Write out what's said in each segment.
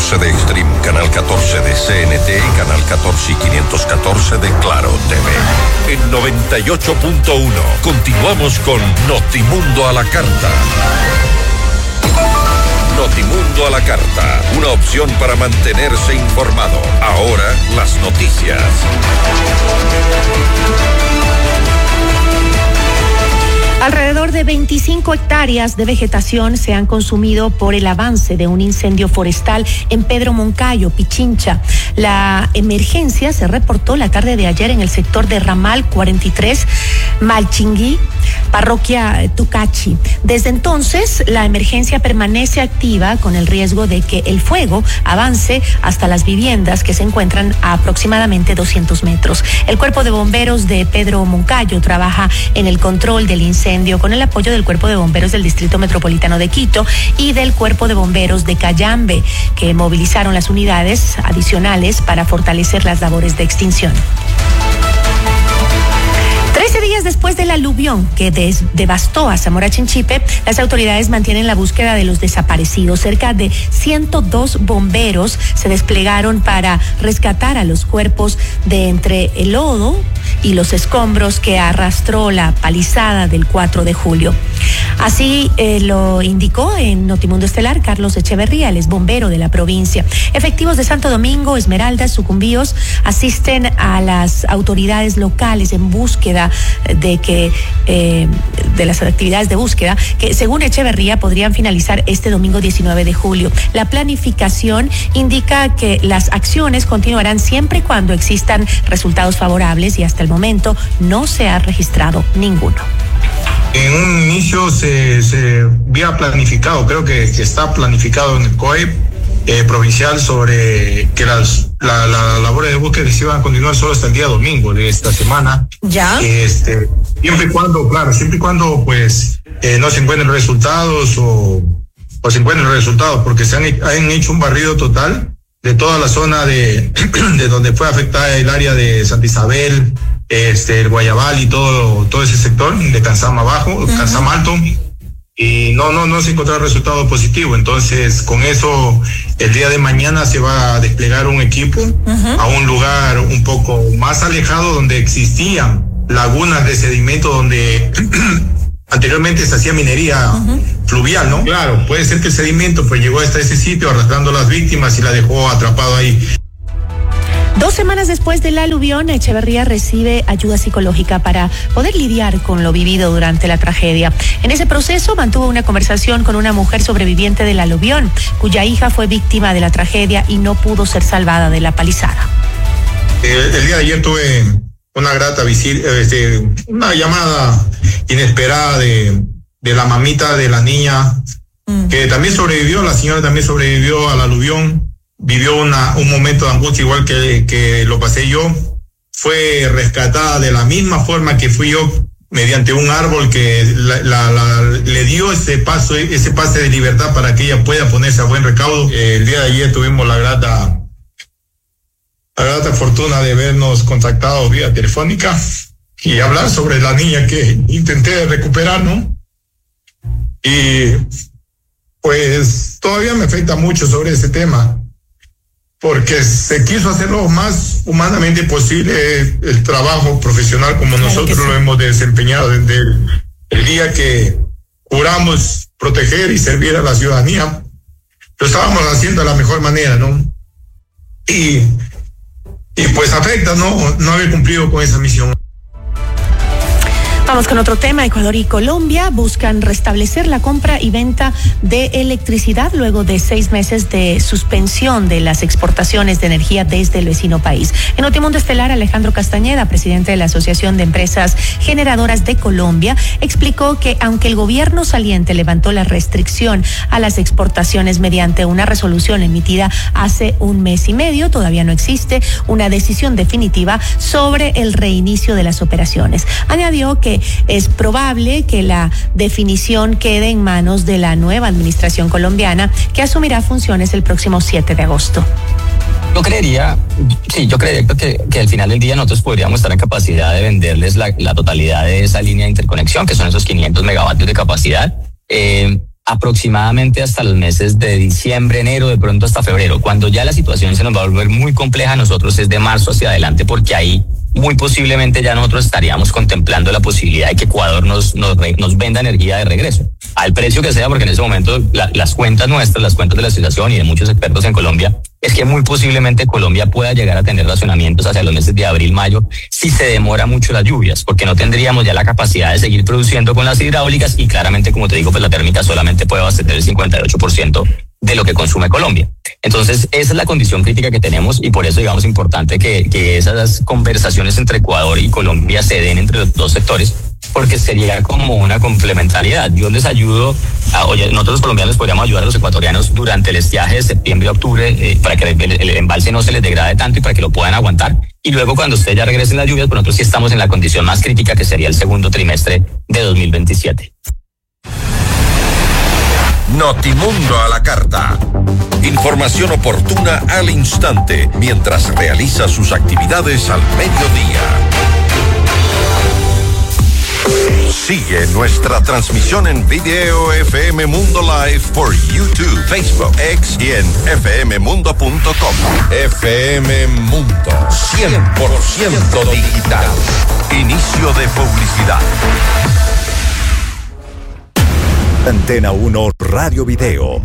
14 de Extreme, canal 14 de CNT y canal 14 y 514 de Claro TV. En 98.1 continuamos con Notimundo a la Carta. Notimundo a la Carta, una opción para mantenerse informado. Ahora las noticias. Alrededor de 25 hectáreas de vegetación se han consumido por el avance de un incendio forestal en Pedro Moncayo, Pichincha. La emergencia se reportó la tarde de ayer en el sector de Ramal 43, Malchingui, parroquia Tucachi. Desde entonces, la emergencia permanece activa con el riesgo de que el fuego avance hasta las viviendas que se encuentran a aproximadamente 200 metros. El Cuerpo de Bomberos de Pedro Moncayo trabaja en el control del incendio con el apoyo del Cuerpo de Bomberos del Distrito Metropolitano de Quito y del Cuerpo de Bomberos de Cayambe, que movilizaron las unidades adicionales para fortalecer las labores de extinción. 13 días después del aluvión que devastó a Zamora Chinchipe, las autoridades mantienen la búsqueda de los desaparecidos. Cerca de 102 bomberos se desplegaron para rescatar a los cuerpos de entre el lodo y los escombros que arrastró la palizada del 4 de julio. Así lo indicó en Notimundo Estelar Carlos Echeverría, el ex bombero de la provincia. Efectivos de Santo Domingo, Esmeraldas, Sucumbíos asisten a las autoridades locales en búsqueda de las actividades de búsqueda que, según Echeverría, podrían finalizar este domingo 19 de julio. La planificación indica que las acciones continuarán siempre y cuando existan resultados favorables y hasta el momento no se ha registrado ninguno. En un inicio se había planificado, creo que está planificado en el COE provincial sobre que las labores de búsqueda se iban a continuar solo hasta el día domingo de esta semana. Ya. Siempre y cuando pues no se encuentren resultados o se encuentren resultados, porque han hecho un barrido total de toda la zona de donde fue afectada el área de Santa Isabel, el Guayabal y todo ese sector de Cansama Abajo, Cansama Alto, y no se encontró resultado positivo. Entonces, con eso, el día de mañana se va a desplegar un equipo a un lugar un poco más alejado donde existían lagunas de sedimento donde anteriormente se hacía minería fluvial, ¿no? Claro, puede ser que el sedimento pues llegó hasta ese sitio arrastrando a las víctimas y la dejó atrapado ahí. 2 semanas después del aluvión, Echeverría recibe ayuda psicológica para poder lidiar con lo vivido durante la tragedia. En ese proceso mantuvo una conversación con una mujer sobreviviente del aluvión, cuya hija fue víctima de la tragedia y no pudo ser salvada de la palizada. El día de ayer tuve una grata una llamada inesperada de la mamita de la niña, que también sobrevivió, la señora también sobrevivió al aluvión. Vivió un momento de angustia igual que lo pasé yo. Fue rescatada de la misma forma que fui yo, mediante un árbol que le dio ese pase de libertad para que ella pueda ponerse a buen recaudo. El día de ayer tuvimos la grata fortuna de vernos contactados vía telefónica y hablar sobre la niña que intenté recuperar, ¿no? Y pues todavía me afecta mucho sobre ese tema, porque se quiso hacer lo más humanamente posible el trabajo profesional como nosotros lo hemos desempeñado desde el día que juramos proteger y servir a la ciudadanía. Lo estábamos haciendo de la mejor manera, ¿no? Y pues afecta, no haber cumplido con esa misión. Vamos con otro tema. Ecuador y Colombia buscan restablecer la compra y venta de electricidad luego de 6 meses de suspensión de las exportaciones de energía desde el vecino país. En Notimundo Estelar, Alejandro Castañeda, presidente de la Asociación de Empresas Generadoras de Colombia, explicó que aunque el gobierno saliente levantó la restricción a las exportaciones mediante una resolución emitida hace 1 mes y medio, todavía no existe una decisión definitiva sobre el reinicio de las operaciones. Añadió que es probable que la definición quede en manos de la nueva administración colombiana, que asumirá funciones el próximo 7 de agosto. Yo creería que al final del día nosotros podríamos estar en capacidad de venderles la totalidad de esa línea de interconexión, que son esos 500 megavatios de capacidad, aproximadamente hasta los meses de diciembre, enero, de pronto hasta febrero. Cuando ya la situación se nos va a volver muy compleja, nosotros es de marzo hacia adelante, porque ahí muy posiblemente ya nosotros estaríamos contemplando la posibilidad de que Ecuador nos venda energía de regreso, al precio que sea, porque en ese momento las cuentas nuestras, las cuentas de la asociación y de muchos expertos en Colombia, es que muy posiblemente Colombia pueda llegar a tener racionamientos hacia los meses de abril, mayo, si se demora mucho las lluvias, porque no tendríamos ya la capacidad de seguir produciendo con las hidráulicas y claramente, como te digo, pues la térmica solamente puede abastecer el 58% de lo que consume Colombia. Entonces, esa es la condición crítica que tenemos y por eso, digamos, importante que esas conversaciones entre Ecuador y Colombia se den entre los dos sectores, porque sería como una complementariedad. Yo les ayudo, nosotros los colombianos podríamos ayudar a los ecuatorianos durante el estiaje de septiembre a octubre para que el embalse no se les degrade tanto y para que lo puedan aguantar. Y luego cuando ustedes ya regresen las lluvias, pues nosotros sí estamos en la condición más crítica, que sería el segundo trimestre de 2027. Notimundo a la carta. Información oportuna al instante mientras realiza sus actividades al mediodía. Sigue nuestra transmisión en video FM Mundo Live por YouTube, Facebook, X y en fmmundo.com. FM Mundo, 100% digital. Inicio de publicidad. Antena 1 Radio Video.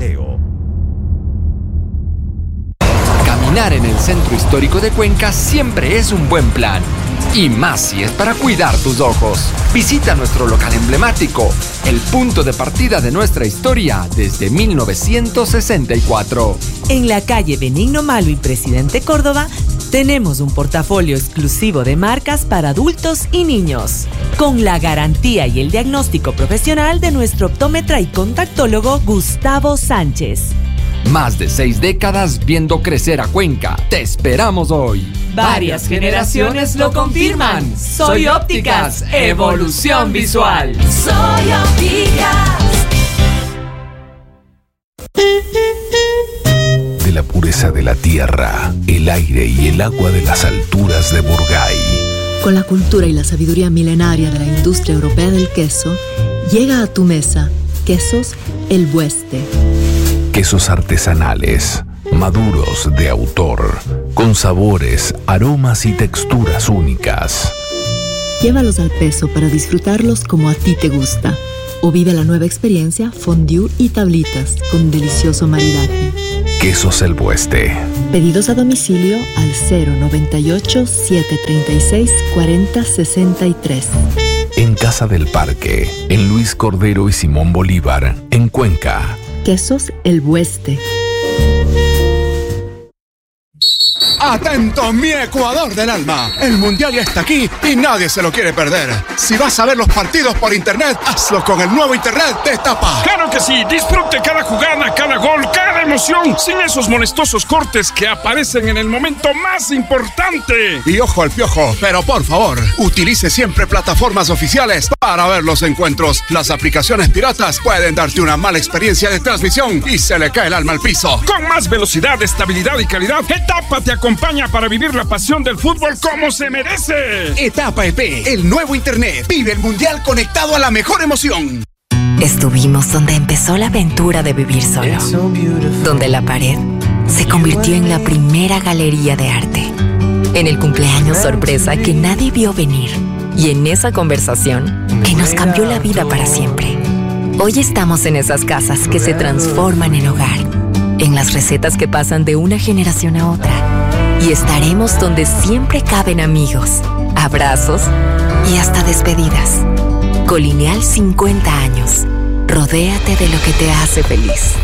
Caminar en el centro histórico de Cuenca siempre es un buen plan. Y más si es para cuidar tus ojos. Visita nuestro local emblemático, el punto de partida de nuestra historia desde 1964. En la calle Benigno Malo y Presidente Córdoba, tenemos un portafolio exclusivo de marcas para adultos y niños, con la garantía y el diagnóstico profesional de nuestro optómetra y contactólogo Gustavo Sánchez. Más de 6 décadas viendo crecer a Cuenca. Te esperamos hoy. Varias generaciones lo confirman. Soy Ópticas, evolución visual. Soy Ópticas. De la pureza de la tierra, el aire y el agua de las alturas de Burgay. Con la cultura y la sabiduría milenaria de la industria europea del queso, llega a tu mesa Quesos El Bueste. Quesos artesanales, maduros de autor, con sabores, aromas y texturas únicas. Llévalos al peso para disfrutarlos como a ti te gusta. O vive la nueva experiencia fondue y tablitas con delicioso maridaje. Quesos El Bueste. Pedidos a domicilio al 098-736-4063. En Casa del Parque, en Luis Cordero y Simón Bolívar, en Cuenca. Quesos El Bueste. Atento, mi Ecuador del alma. El Mundial ya está aquí y nadie se lo quiere perder. Si vas a ver los partidos por internet, hazlo con el nuevo internet de Etapa. ¡Claro que sí! Disfrute cada jugada, cada gol, cada emoción, sin esos molestosos cortes que aparecen en el momento más importante. Y ojo al piojo, pero por favor, utilice siempre plataformas oficiales para ver los encuentros. Las aplicaciones piratas pueden darte una mala experiencia de transmisión y se le cae el alma al piso. Con más velocidad, estabilidad y calidad, Etapa te acompaña para vivir la pasión del fútbol como se merece. Etapa EP, el nuevo internet. Vive el Mundial conectado a la mejor emoción. Estuvimos donde empezó la aventura de vivir solo. Donde la pared se convirtió en la primera galería de arte. En el cumpleaños sorpresa que nadie vio venir. Y en esa conversación que nos cambió la vida para siempre. Hoy estamos en esas casas que se transforman en hogar. En las recetas que pasan de una generación a otra. Y estaremos donde siempre caben amigos, abrazos y hasta despedidas. Colineal 50 años. Rodéate de lo que te hace feliz.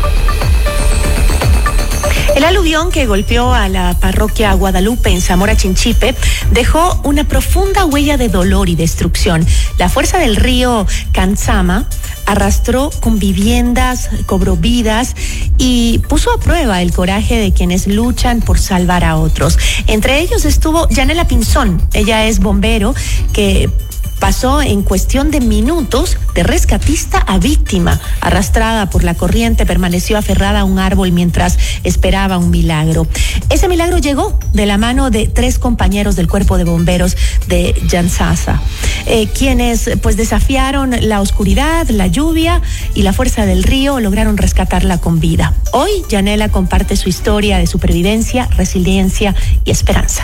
El aluvión que golpeó a la parroquia Guadalupe en Zamora Chinchipe dejó una profunda huella de dolor y destrucción. La fuerza del río Canzama arrastró con viviendas, cobró vidas y puso a prueba el coraje de quienes luchan por salvar a otros. Entre ellos estuvo Yanela Pinzón. Ella es bombero que pasó en cuestión de minutos de rescatista a víctima. Arrastrada por la corriente, permaneció aferrada a un árbol mientras esperaba un milagro. Ese milagro llegó de la mano de 3 compañeros del Cuerpo de Bomberos de Yansasa, quienes pues desafiaron la oscuridad, la lluvia y la fuerza del río, lograron rescatarla con vida. Hoy, Yanela comparte su historia de supervivencia, resiliencia y esperanza.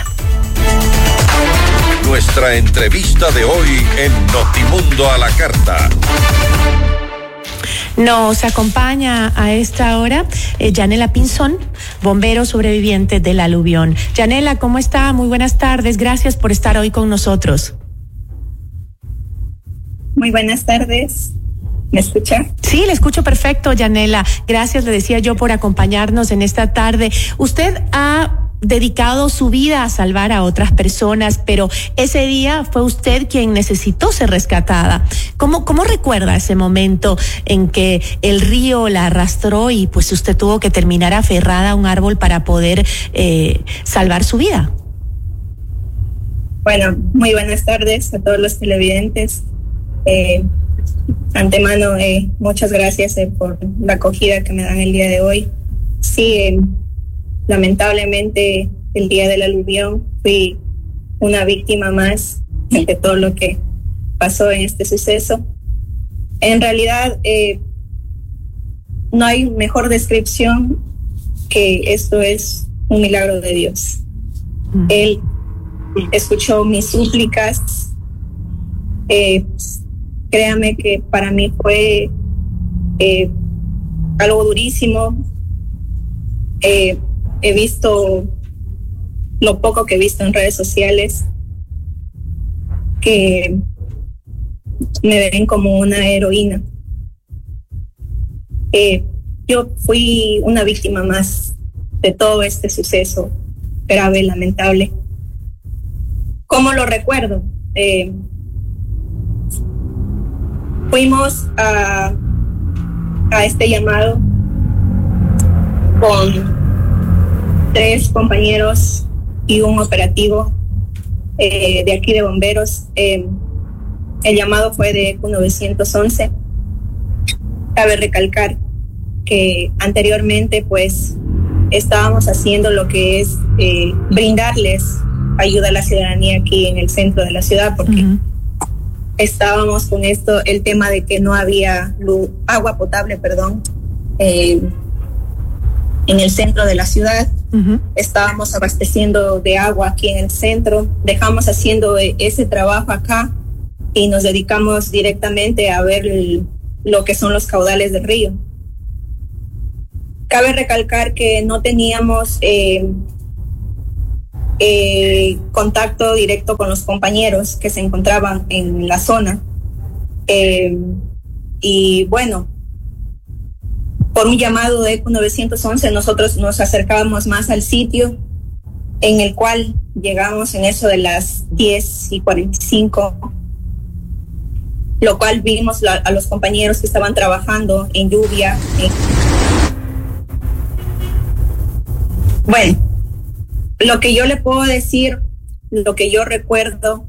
Nuestra entrevista de hoy en Notimundo a la Carta. Nos acompaña a esta hora Yanela Pinzón, bombero sobreviviente del aluvión. Yanela, ¿cómo está? Muy buenas tardes. Gracias por estar hoy con nosotros. Muy buenas tardes. ¿Me escucha? Sí, le escucho perfecto, Yanela. Gracias, le decía yo, por acompañarnos en esta tarde. Usted ha dedicado su vida a salvar a otras personas, pero ese día fue usted quien necesitó ser rescatada. ¿Cómo recuerda ese momento en que el río la arrastró y pues usted tuvo que terminar aferrada a un árbol para poder salvar su vida? Bueno, muy buenas tardes a todos los televidentes. Antemano, muchas gracias por la acogida que me dan el día de hoy. Sí, lamentablemente el día del aluvión fui una víctima más de todo lo que pasó en este suceso. En realidad, no hay mejor descripción que esto es un milagro de Dios. Él escuchó mis súplicas. Créame que para mí fue algo durísimo. He visto lo poco que he visto en redes sociales, que me ven como una heroína. Yo fui una víctima más de todo este suceso grave, lamentable. ¿Cómo lo recuerdo? Fuimos a este llamado con 3 compañeros y un operativo de aquí de bomberos. El llamado fue de ECU 911. Cabe recalcar que anteriormente pues estábamos haciendo lo que es brindarles ayuda a la ciudadanía aquí en el centro de la ciudad, porque estábamos con esto, el tema de que no había agua potable, en el centro de la ciudad. Estábamos abasteciendo de agua aquí en el centro, dejamos haciendo ese trabajo acá y nos dedicamos directamente a ver lo que son los caudales del río. Cabe recalcar que no teníamos contacto directo con los compañeros que se encontraban en la zona, y bueno, por un llamado de ECU 911 nosotros nos acercábamos más al sitio, en el cual llegamos en eso de las 10:45, lo cual vimos a los compañeros que estaban trabajando en lluvia. Bueno, lo que yo le puedo decir, lo que yo recuerdo,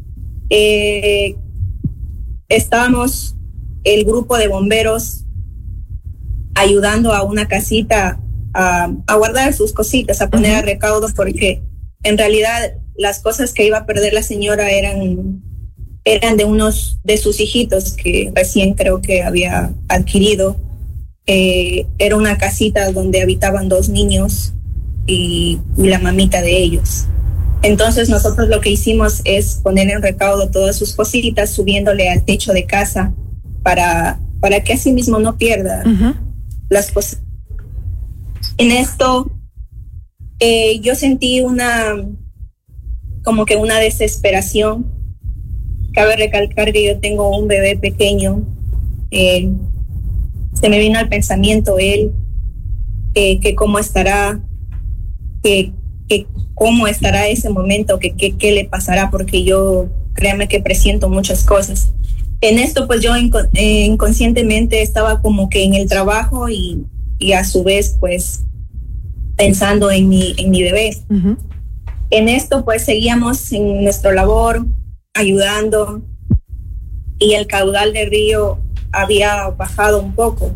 estábamos el grupo de bomberos ayudando a una casita a guardar sus cositas, a poner a recaudos, porque en realidad las cosas que iba a perder la señora eran de unos de sus hijitos que recién creo que había adquirido. Era una casita donde habitaban 2 niños y la mamita de ellos. Entonces nosotros lo que hicimos es poner en recaudo todas sus cositas, subiéndole al techo de casa para que así mismo no pierda las cosas. En esto yo sentí como que una desesperación. Cabe recalcar que yo tengo un bebé pequeño. Se me vino al pensamiento él, que cómo estará, que cómo estará ese momento, que qué le pasará, porque yo, créanme que presiento muchas cosas. En esto pues yo inconscientemente estaba como que en el trabajo y a su vez pues pensando en mi bebé. En esto pues seguíamos en nuestra labor, ayudando. y el caudal del río había bajado un poco.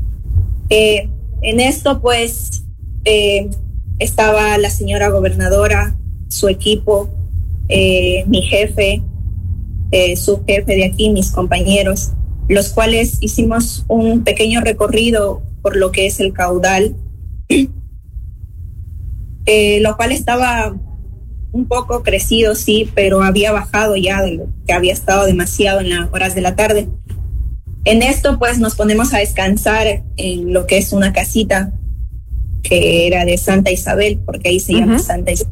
En esto pues estaba la señora gobernadora, su equipo, mi jefe, su jefe de aquí, mis compañeros, los cuales hicimos un pequeño recorrido por lo que es el caudal, lo cual estaba un poco crecido, sí, pero había bajado ya de lo que había estado demasiado en las horas de la tarde. En esto pues nos ponemos a descansar en lo que es una casita que era de Santa Isabel, porque ahí se llama Santa Isabel.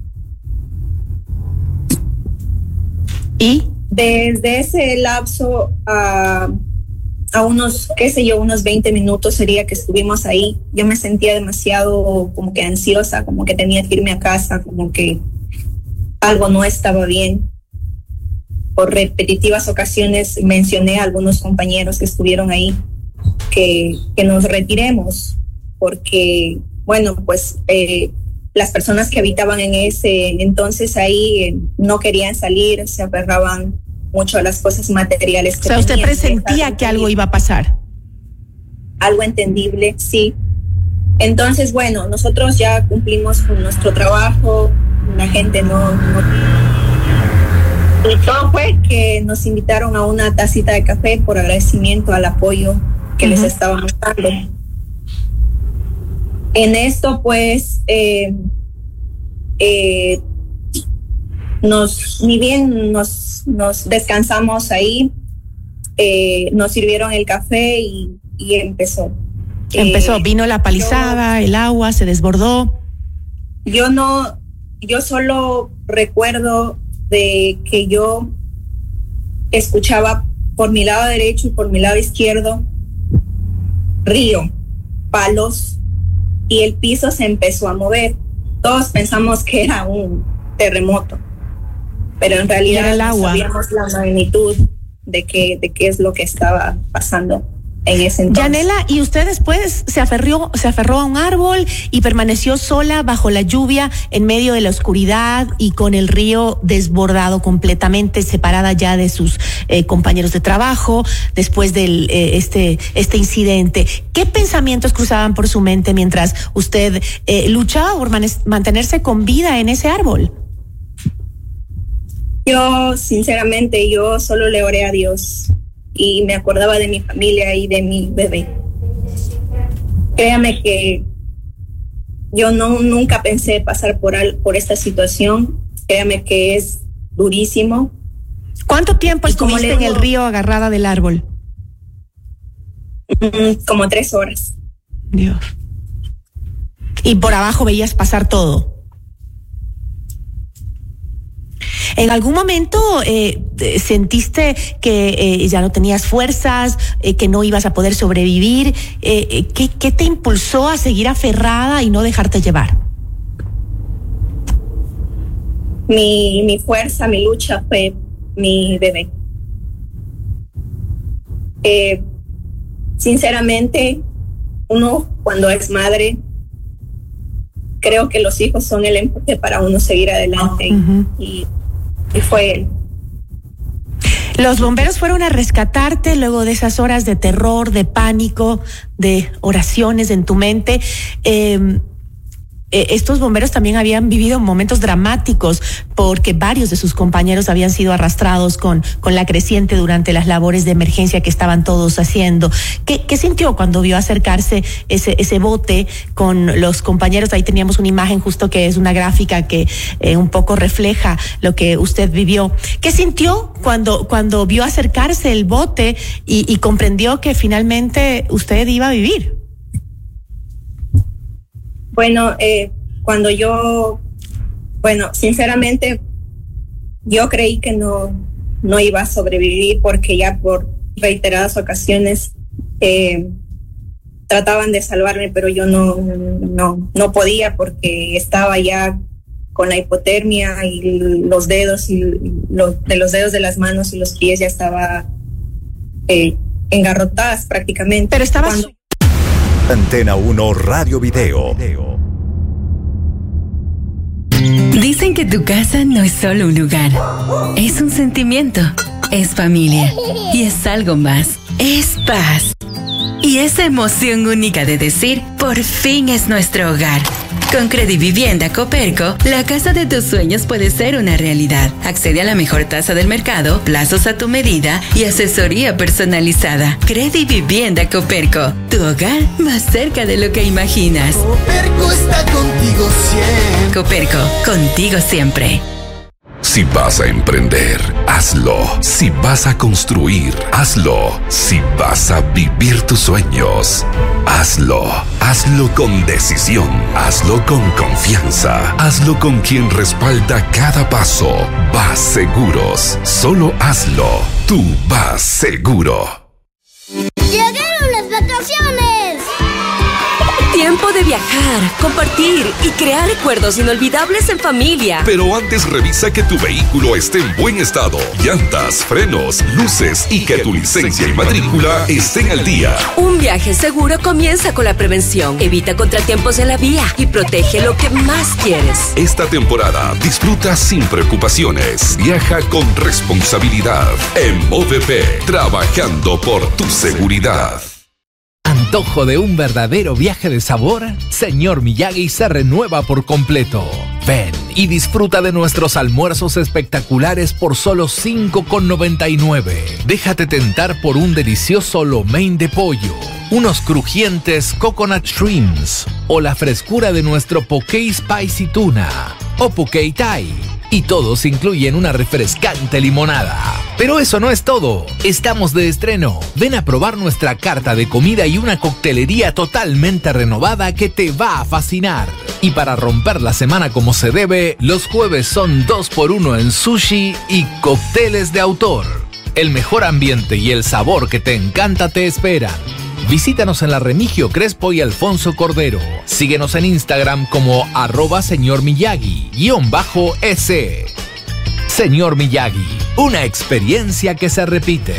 ¿Y? Desde ese lapso a unos, qué sé yo, unos 20 minutos sería que estuvimos ahí. Yo me sentía demasiado como que ansiosa, como que tenía que irme a casa, como que algo no estaba bien. Por repetitivas ocasiones mencioné a algunos compañeros que estuvieron ahí que nos retiremos, porque, bueno, pues las personas que habitaban en ese entonces ahí no querían salir, se aferraban mucho a las cosas materiales. O sea, usted presentía que algo iba a pasar. Algo entendible, sí. Entonces, bueno, nosotros ya cumplimos con nuestro trabajo, la gente no. Y todo fue que nos invitaron a una tacita de café por agradecimiento al apoyo que les estábamos dando. En esto, pues, ni bien nos descansamos ahí, nos sirvieron el café y empezó. Vino la palizada, el agua se desbordó. Yo solo recuerdo de que yo escuchaba por mi lado derecho y por mi lado izquierdo río, palos, y el piso se empezó a mover. Todos pensamos que era un terremoto, pero en realidad no sabíamos la magnitud de qué es lo que estaba pasando en ese entonces. Yanela, y usted después se aferró a un árbol y permaneció sola bajo la lluvia en medio de la oscuridad y con el río desbordado completamente, separada ya de sus compañeros de trabajo después del este incidente. ¿Qué pensamientos cruzaban por su mente mientras usted luchaba por mantenerse con vida en ese árbol? Yo, sinceramente, solo le oré a Dios y me acordaba de mi familia y de mi bebé. Créame que yo nunca pensé pasar por esta situación. Créame que es durísimo. ¿Cuánto tiempo estuviste en el río agarrada del árbol? Como 3 horas. Dios. ¿Y por abajo veías pasar todo? ¿En algún momento sentiste que ya no tenías fuerzas, que no ibas a poder sobrevivir? ¿Qué te impulsó a seguir aferrada y no dejarte llevar? Mi fuerza, mi lucha fue mi bebé. Sinceramente, uno cuando es madre, creo que los hijos son el empuje para uno seguir adelante. Y fue él. Los bomberos fueron a rescatarte luego de esas horas de terror, de pánico, de oraciones en tu mente. Estos bomberos también habían vivido momentos dramáticos porque varios de sus compañeros habían sido arrastrados con la creciente durante las labores de emergencia que estaban todos haciendo. ¿Qué sintió cuando vio acercarse ese bote con los compañeros? Ahí teníamos una imagen justo que es una gráfica que un poco refleja lo que usted vivió. ¿Qué sintió cuando vio acercarse el bote y comprendió que finalmente usted iba a vivir? Bueno, sinceramente, yo creí que no iba a sobrevivir porque ya por reiteradas ocasiones trataban de salvarme, pero yo no podía porque estaba ya con la hipotermia y los dedos de los dedos de las manos y los pies ya estaba engarrotadas prácticamente. Pero estaba Antena 1 Radio Video. Dicen que tu casa no es solo un lugar, es un sentimiento. es familia. Y es algo más. Es paz. Y esa emoción única de decir, por fin es nuestro hogar. Con Credivivienda Coperco, la casa de tus sueños puede ser una realidad. Accede a la mejor tasa del mercado, plazos a tu medida y asesoría personalizada. Credivivienda Coperco, tu hogar más cerca de lo que imaginas. Coperco está contigo siempre. Coperco, contigo siempre. Si vas a emprender, hazlo. Si vas a construir, hazlo. Si vas a vivir tus sueños, hazlo. Hazlo con decisión. Hazlo con confianza. Hazlo con quien respalda cada paso. Vas Seguros. Solo hazlo. Tú vas seguro. ¡Llegaron las vacaciones! Tiempo de viajar, compartir y crear recuerdos inolvidables en familia. Pero antes revisa que tu vehículo esté en buen estado. Llantas, frenos, luces y que tu licencia y matrícula estén al día. Un viaje seguro comienza con la prevención. Evita contratiempos en la vía y protege lo que más quieres. Esta temporada disfruta sin preocupaciones. Viaja con responsabilidad. En OVP, trabajando por tu seguridad. ¿Antojo de un verdadero viaje de sabor? Señor Miyagi se renueva por completo. Ven y disfruta de nuestros almuerzos espectaculares por solo $5.99. Déjate tentar por un delicioso lo mein de pollo, unos crujientes coconut shrimps o la frescura de nuestro poke spicy tuna o poke thai. Y todos incluyen una refrescante limonada. Pero eso no es todo. Estamos de estreno. Ven a probar nuestra carta de comida y una coctelería totalmente renovada que te va a fascinar. Y para romper la semana como se debe, los jueves son 2x1 en sushi y cócteles de autor. El mejor ambiente y el sabor que te encanta te esperan. Visítanos en la Remigio Crespo y Alfonso Cordero. Síguenos en Instagram como @Señor Miyagi_S. Señor Miyagi, una experiencia que se repite.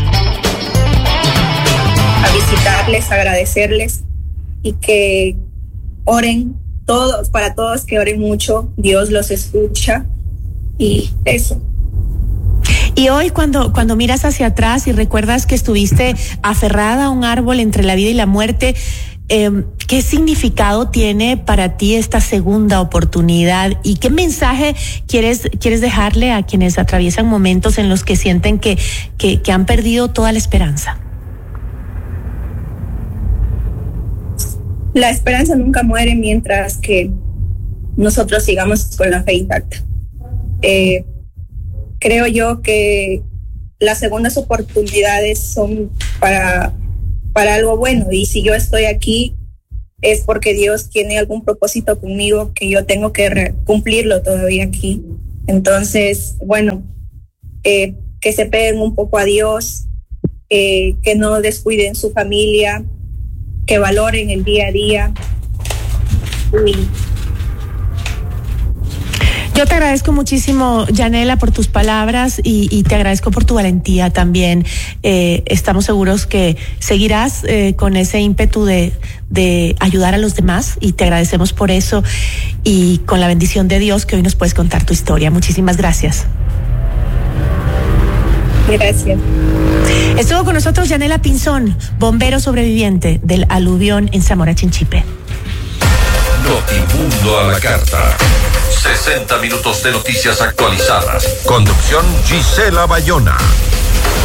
A visitarles, agradecerles y que oren todos, para todos que oren mucho. Dios los escucha y eso. Y hoy cuando miras hacia atrás y recuerdas que estuviste aferrada a un árbol entre la vida y la muerte, ¿qué significado tiene para ti esta segunda oportunidad? ¿Y qué mensaje quieres dejarle a quienes atraviesan momentos en los que sienten que han perdido toda la esperanza? La esperanza nunca muere mientras que nosotros sigamos con la fe intacta. Creo yo que las segundas oportunidades son para algo bueno, y si yo estoy aquí es porque Dios tiene algún propósito conmigo que yo tengo que cumplirlo todavía aquí. Entonces, bueno, que se peguen un poco a Dios, que no descuiden su familia, que valoren el día a día. Yo te agradezco muchísimo, Yanela, por tus palabras y te agradezco por tu valentía también. Estamos seguros que seguirás con ese ímpetu de ayudar a los demás y te agradecemos por eso y con la bendición de Dios que hoy nos puedes contar tu historia. Muchísimas gracias. Gracias. Estuvo con nosotros Yanela Pinzón, bombero sobreviviente del aluvión en Zamora Chinchipe. Notimundo a la carta. 60 minutos de noticias actualizadas. Conducción Gisela Bayona.